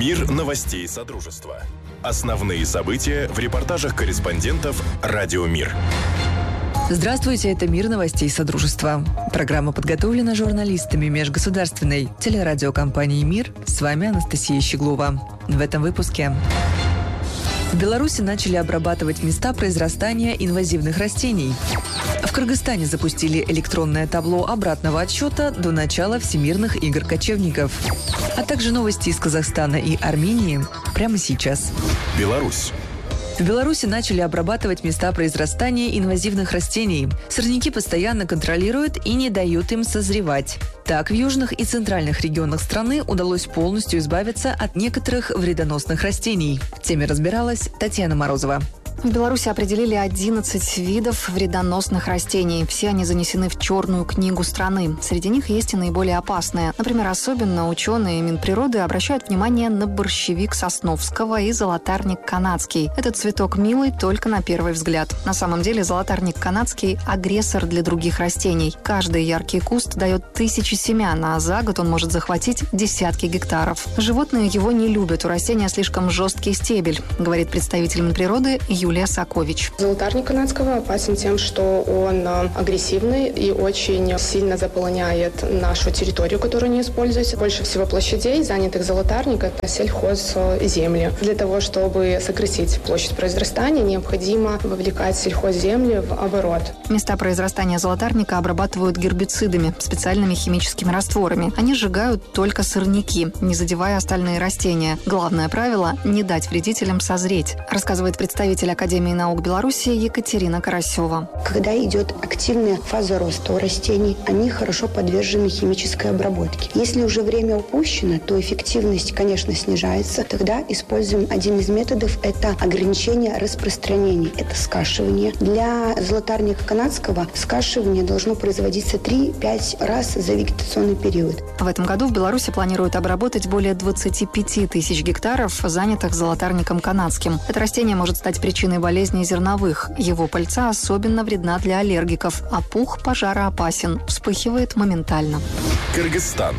Мир новостей Содружества. Основные события в репортажах корреспондентов «Радио Мир». Здравствуйте, это «Мир новостей Содружества». Программа подготовлена журналистами межгосударственной телерадиокомпании «Мир». С вами Анастасия Щеглова. В этом выпуске. В Беларуси начали обрабатывать места произрастания инвазивных растений. В Кыргызстане запустили электронное табло обратного отсчета до начала Всемирных игр кочевников. А также новости из Казахстана и Армении прямо сейчас. Беларусь. В Беларуси начали обрабатывать места произрастания инвазивных растений. Сорняки постоянно контролируют и не дают им созревать. Так, в южных и центральных регионах страны удалось полностью избавиться от некоторых вредоносных растений. В теме разбиралась Татьяна Морозова. В Беларуси определили 11 видов вредоносных растений. Все они занесены в черную книгу страны. Среди них есть и наиболее опасные. Например, особенно ученые Минприроды обращают внимание на борщевик Сосновского и золотарник канадский. Этот цветок милый только на первый взгляд. На самом деле золотарник канадский – агрессор для других растений. Каждый яркий куст дает 1000 семян, а за год он может захватить десятки гектаров. Животные его не любят, у растения слишком жесткий стебель, говорит представитель Минприроды Юлия Сакович. Золотарник канадского опасен тем, что он агрессивный и очень сильно заполоняет нашу территорию, которая не используется. Больше всего площадей, занятых золотарник, это сельхозземли. Для того, чтобы сократить площадь произрастания, необходимо вовлекать сельхозземли в оборот. Места произрастания золотарника обрабатывают гербицидами, специальными химическими растворами. Они сжигают только сорняки, не задевая остальные растения. Главное правило – не дать вредителям созреть, рассказывает представитель Академии наук Беларуси Екатерина Карасева. Когда идет активная фаза роста у растений, они хорошо подвержены химической обработке. Если уже время упущено, то эффективность, конечно, снижается. Тогда используем один из методов – это ограничение распространения, это скашивание. Для золотарника канадского скашивание должно производиться 3-5 раз за вегетационный период. В этом году в Беларуси планируют обработать более 25 тысяч гектаров, занятых золотарником канадским. Это растение может стать причиной болезни зерновых. Его пыльца особенно вредна для аллергиков, а пух пожароопасен, вспыхивает моментально. Кыргызстан.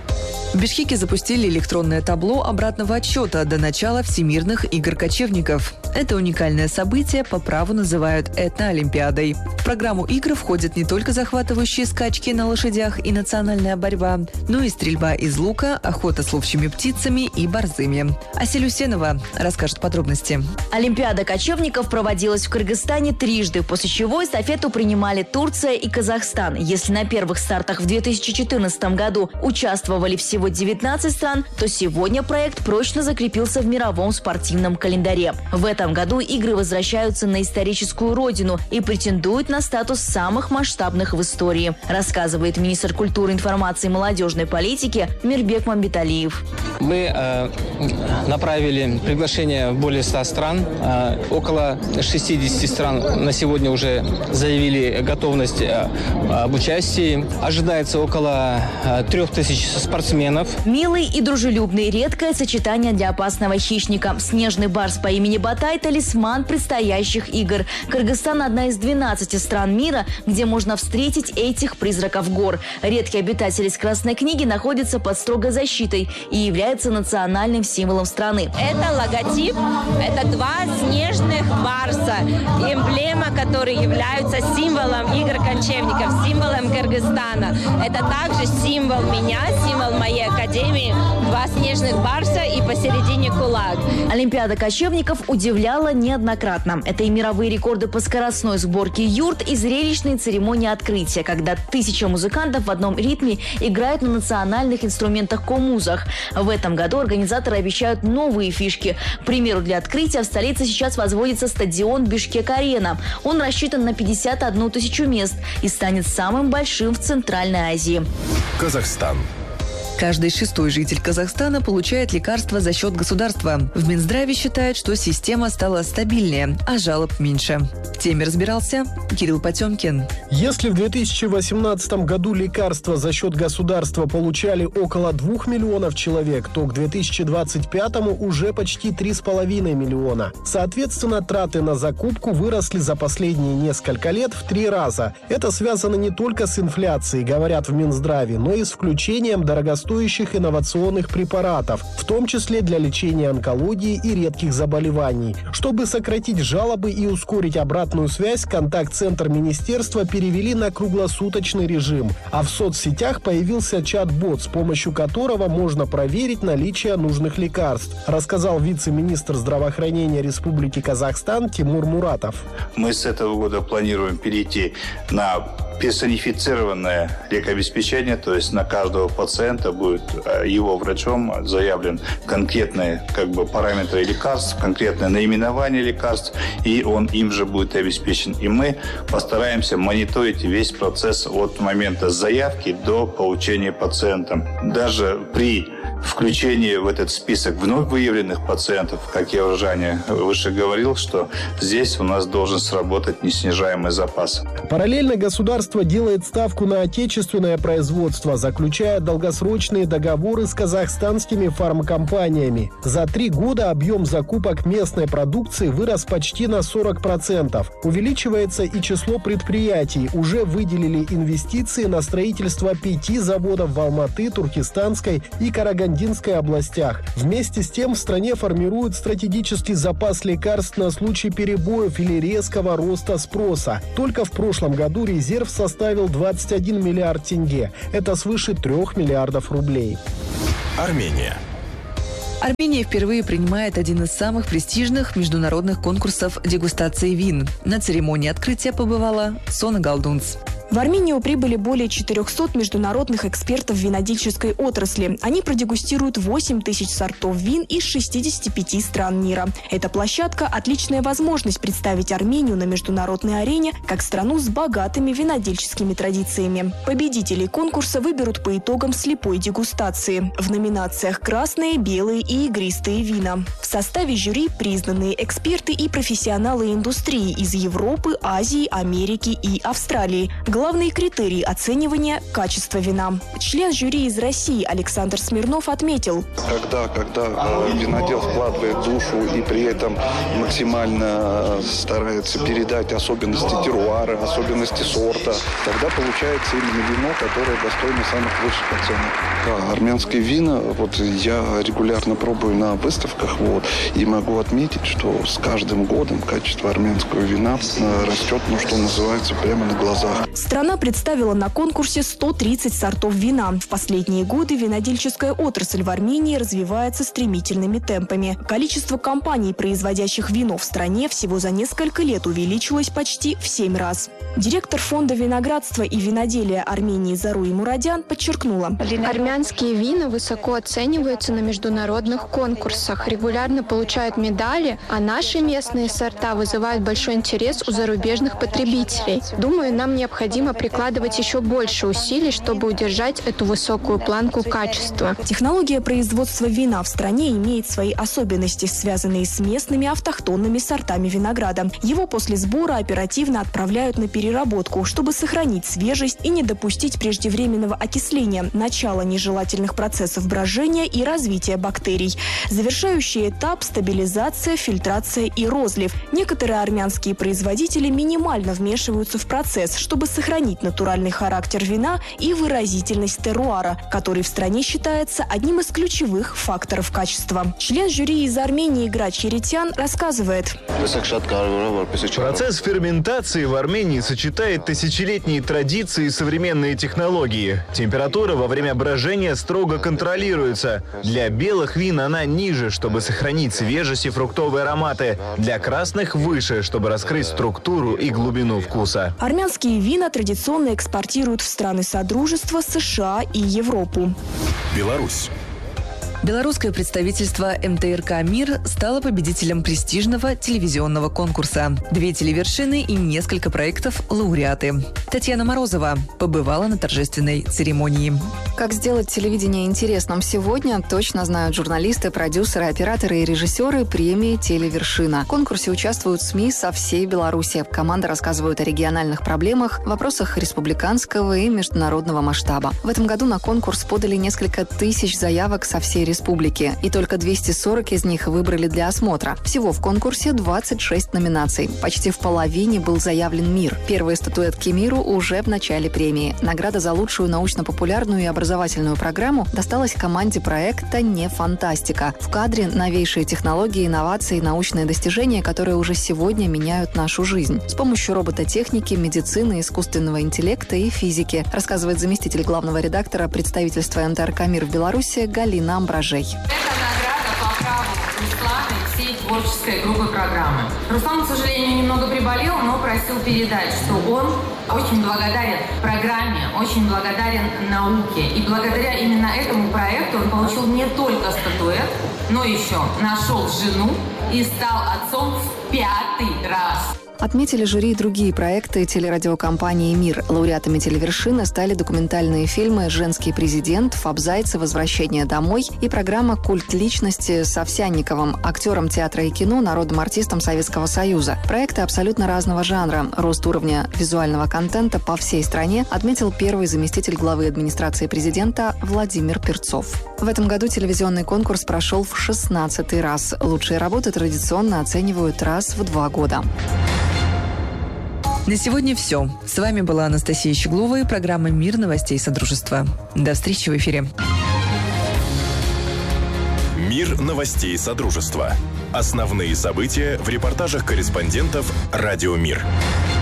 В Бишкеке запустили электронное табло обратного отсчета до начала Всемирных игр кочевников. Это уникальное событие по праву называют этноолимпиадой. В программу игр входят не только захватывающие скачки на лошадях и национальная борьба, но и стрельба из лука, охота с ловчими птицами и борзыми. Асель Усенова расскажет подробности. Олимпиада кочевников проводилась в Кыргызстане трижды, после чего эстафету принимали Турция и Казахстан. Если на первых стартах в 2014 году участвовали всего 19 стран, то сегодня проект прочно закрепился в мировом спортивном календаре. В этом году игры возвращаются на историческую родину и претендуют на статус самых масштабных в истории, рассказывает министр культуры, информации и молодежной политики Мирбек Мамбеталиев. Мы направили приглашение в более 100 стран. Около 60 стран на сегодня уже заявили готовность об участии. Ожидается около 3000 спортсменов. Милый и дружелюбный – редкое сочетание для опасного хищника. Снежный барс по имени Батай – талисман предстоящих игр. Кыргызстан – одна из 12 стран мира, где можно встретить этих призраков гор. Редкий обитатель из Красной книги находится под строгой защитой и является национальным символом страны. Это логотип, это 2 снежных барса, эмблема, которые являются символом игр кочевников, символом Кыргызстана. Это также символ меня, символ моей академии, 2 снежных барса и посередине кулак. Олимпиада кочевников удивляла неоднократно. Это и мировые рекорды по скоростной сборке юрт, и зрелищные церемонии открытия, когда 1000 музыкантов в одном ритме играют на национальных инструментах-комузах. В этом году организаторы обещают новые фишки. К примеру, для открытия в столице сейчас возводится стадион Бишкек-Арена. Он рассчитан на 51 тысячу мест и станет самым большим в Центральной Азии. Казахстан. Каждый 6-й житель Казахстана получает лекарства за счет государства. В Минздраве считают, что система стала стабильнее, а жалоб меньше. В теме разбирался Кирилл Потемкин. Если в 2018 году лекарства за счет государства получали около 2 миллионов человек, то к 2025 уже почти 3,5 миллиона. Соответственно, траты на закупку выросли за последние несколько лет в 3 раза. Это связано не только с инфляцией, говорят в Минздраве, но и с включением дорогостоящих дорогостоящих инновационных препаратов, в том числе для лечения онкологии и редких заболеваний. Чтобы сократить жалобы и ускорить обратную связь, контакт-центр министерства перевели на круглосуточный режим, а в соцсетях появился чат-бот, с помощью которого можно проверить наличие нужных лекарств, рассказал вице-министр здравоохранения Республики Казахстан Тимур Муратов. Мы с этого года планируем перейти на персонифицированное лекообеспечение, то есть на каждого пациента будет его врачом заявлен конкретные параметры лекарств, конкретное наименование лекарств, и он им же будет обеспечен. И мы постараемся мониторить весь процесс от момента заявки до получения пациентом. Даже при включении в этот список вновь выявленных пациентов, как я уже ранее выше говорил, что здесь у нас должен сработать неснижаемый запас. Параллельно государство делает ставку на отечественное производство, заключая долгосрочные договоры с казахстанскими фармкомпаниями. За 3 года объем закупок местной продукции вырос почти на 40%. Увеличивается и число предприятий. Уже выделили инвестиции на строительство 5 заводов в Алматы, Туркестанской и Карагандинской областях. Вместе с тем в стране формируют стратегический запас лекарств на случай перебоев или резкого роста спроса. Только в прошлом году резерв составил 21 миллиард тенге. Это свыше 3 миллиардов рублей. Армения. Армения впервые принимает один из самых престижных международных конкурсов дегустации вин. На церемонии открытия побывала Сона Галдунц. В Армению прибыли более 400 международных экспертов винодельческой отрасли. Они продегустируют 8 тысяч сортов вин из 65 стран мира. Эта площадка – отличная возможность представить Армению на международной арене как страну с богатыми винодельческими традициями. Победителей конкурса выберут по итогам слепой дегустации. В номинациях красные, белые и игристые вина. В составе жюри признанные эксперты и профессионалы индустрии из Европы, Азии, Америки и Австралии. Главный критерий оценивания – качество вина. Член жюри из России Александр Смирнов отметил: Когда винодел вкладывает душу и при этом максимально старается передать особенности теруара, особенности сорта, тогда получается именно вино, которое достойно самых высших оценок. Да, армянские вина, я регулярно пробую на выставках, и могу отметить, что с каждым годом качество армянского вина растет, что называется, прямо на глазах. Страна представила на конкурсе 130 сортов вина. В последние годы винодельческая отрасль в Армении развивается стремительными темпами. Количество компаний, производящих вино в стране, всего за несколько лет увеличилось почти в 7 раз. Директор фонда виноградства и виноделия Армении Заруи Мурадян подчеркнула: армянские вина высоко оцениваются на международных конкурсах, регулярно получают медали, а наши местные сорта вызывают большой интерес у зарубежных потребителей. Думаю, нам необходимо прикладывать еще больше усилий, чтобы удержать эту высокую планку качества. Технология производства вина в стране имеет свои особенности, связанные с местными автохтонными сортами винограда. Его после сбора оперативно отправляют на переработку, чтобы сохранить свежесть и не допустить преждевременного окисления, начала нежелательных процессов брожения и развития бактерий. Завершающий этап – стабилизация, фильтрация и розлив. Некоторые армянские производители минимально вмешиваются в процесс, чтобы сохранить натуральный характер вина и выразительность теруара, который в стране считается одним из ключевых факторов качества. Член жюри из Армении Грач Еретян рассказывает: процесс ферментации в Армении сочетает тысячелетние традиции и современные технологии. Температура во время брожения строго контролируется. Для белых вин она ниже, чтобы сохранить свежесть и фруктовые ароматы. Для красных выше, чтобы раскрыть структуру и глубину вкуса. Армянские вина традиционно экспортируют в страны Содружества, США и Европу. Беларусь. Белорусское представительство МТРК «Мир» стало победителем престижного телевизионного конкурса. 2 телевершины и несколько проектов лауреаты. Татьяна Морозова побывала на торжественной церемонии. Как сделать телевидение интересным сегодня, точно знают журналисты, продюсеры, операторы и режиссеры премии «Телевершина». В конкурсе участвуют СМИ со всей Беларуси. Команда рассказывает о региональных проблемах, вопросах республиканского и международного масштаба. В этом году на конкурс подали несколько тысяч заявок со всей республики. республики, и только 240 из них выбрали для осмотра. Всего в конкурсе 26 номинаций. Почти в половине был заявлен мир. Первые статуэтки миру уже в начале премии. Награда за лучшую научно-популярную и образовательную программу досталась команде проекта «Не фантастика». В кадре новейшие технологии, инновации, научные достижения, которые уже сегодня меняют нашу жизнь. С помощью робототехники, медицины, искусственного интеллекта и физики, рассказывает заместитель главного редактора представительства НТРК «Мир» в Беларуси Галина Амбражей. Это награда по праву Руслана и всей творческой группы программы. Руслан, к сожалению, немного приболел, но просил передать, что он очень благодарен программе, очень благодарен науке. И благодаря именно этому проекту он получил не только статуэт, но еще нашел жену и стал отцом в 5-й раз. Отметили жюри и другие проекты телерадиокомпании «Мир». Лауреатами телевершины стали документальные фильмы «Женский президент», «Фаб Зайцы», «Возвращение домой» и программа «Культ личности» с Овсянниковым, актером театра и кино, народным артистом Советского Союза. Проекты абсолютно разного жанра. Рост уровня визуального контента по всей стране отметил первый заместитель главы администрации президента Владимир Перцов. В этом году телевизионный конкурс прошел в 16-й раз. Лучшие работы традиционно оценивают раз в 2 года. На сегодня все. С вами была Анастасия Щеглова и программа «Мир новостей Содружества». До встречи в эфире. Мир новостей Содружества. Основные события в репортажах корреспондентов «Радио Мир».